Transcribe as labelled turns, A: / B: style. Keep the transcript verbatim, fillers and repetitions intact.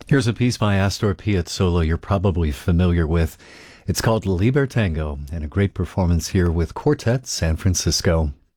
A: Here's a piece by Astor Piazzolla you're probably familiar with. It's called Libertango, and a great performance here with Quartet San Francisco.